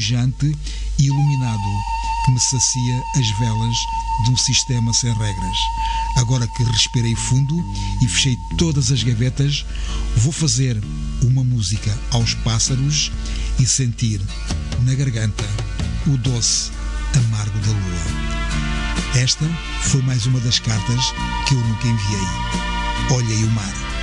pungente e iluminado que me sacia as velas de um sistema sem regras. Agora que respirei fundo e fechei todas as gavetas, vou fazer uma música aos pássaros e sentir na garganta o doce amargo da lua. Esta foi mais uma das cartas que eu nunca enviei. Olhei o mar.